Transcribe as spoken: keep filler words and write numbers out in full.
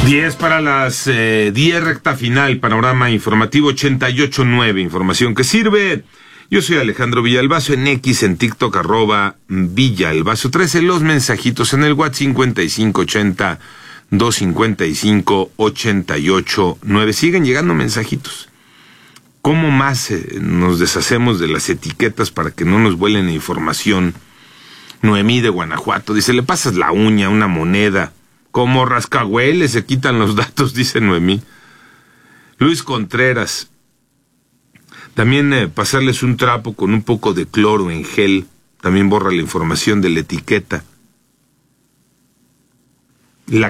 diez para las eh, diez, recta final, panorama informativo ochenta y ocho punto nueve, información que sirve. Yo soy Alejandro Villalbazo, en X, en TikTok, arroba Villalbazo trece, los mensajitos en el WhatsApp cincuenta y cinco ochenta, doscientos cincuenta y cinco, ochenta y ocho nueve. Siguen llegando mensajitos. ¿Cómo más eh, nos deshacemos de las etiquetas para que no nos vuelen información? Noemí de Guanajuato dice, le pasas la uña, una moneda. Como rascahueles se quitan los datos, dice Noemí. Luis Contreras, también eh, pasarles un trapo con un poco de cloro en gel, también borra la información de la etiqueta.